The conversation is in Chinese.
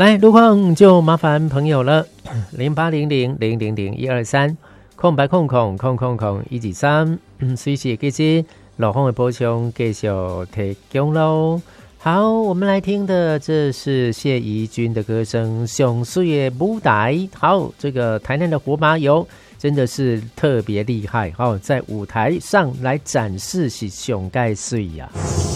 来路况就麻烦朋友了，0800000123空白空123，随时记得路况的补充继续提供咯。好，我们来听的这是谢怡君的歌声，上水的舞台。好，这个台南的火马油真的是特别厉害，在舞台上来展示是上盖水呀。